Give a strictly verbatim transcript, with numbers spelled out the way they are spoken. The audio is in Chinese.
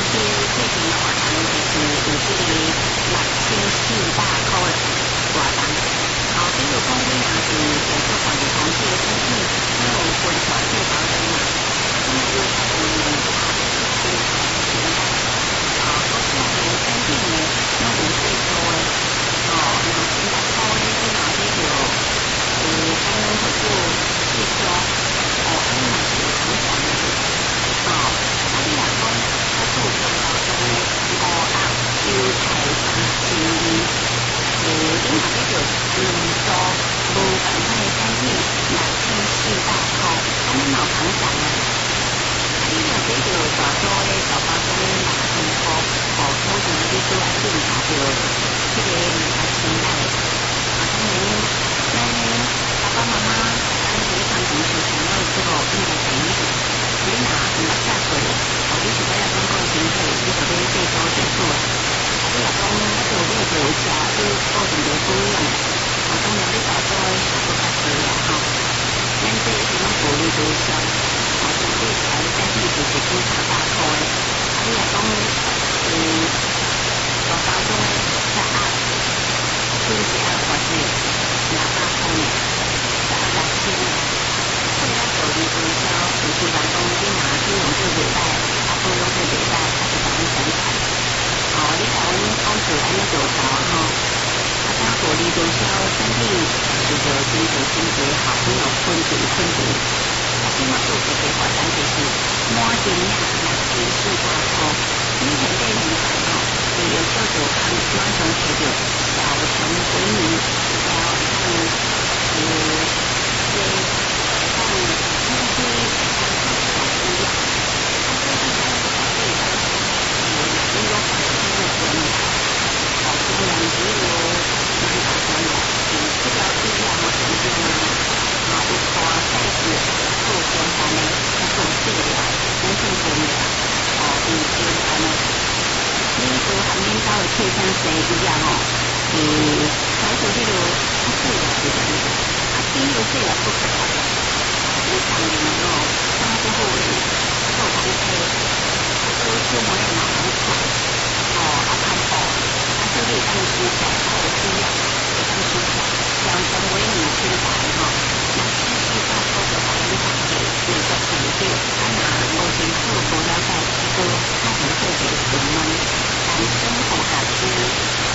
最最近的活动就是有这个六千四百块的活动。哦，比如讲你若是在做管理公司的产品，你有分传这包装嘛？那么有才有能力啊，平台平台。哦，各种的产品呢，拢有制作的。哦，若千百块的，你若这就呃，才能合作制作。哦，安尼嘛是有通常的。哦，啊，你若讲我做做包装的五鸭油菜三千二，呃，你若这就两组无共款的产品六千四百块，安尼嘛有通常啊。啊，你若这就大组的大包装的六千块，哦，通常你拄来检查着这个两千内。啊，当然，咱爸爸妈妈，咱平常平时常我有这个应该知影。你若毋捌食过，哦，你想要来讲讲身体，你就要制作制作啊。啊，你若讲做你就有食，你固定着使用。哦，当然你大组的是搁较济啊吼。咱这是拢薄利多销，哦，像你一台产品就是几三百块的，啊，你若讲呃大包装的十盒，准一盒偌济？两百块呢，十盒六千呢。所以咱薄利多销，就希望讲你若使用做袂歹，啊，保养做袂歹，啊，就甲阮宣传。哦，你甲阮讲做安尼就够啊吼。啊，咱薄利多销产品，是着真侪真侪好朋友分钱分钱。啊，即马做一个活动就是满斤领六千四百块。你现在现在吼，就有叫做康马上摕着小熊维尼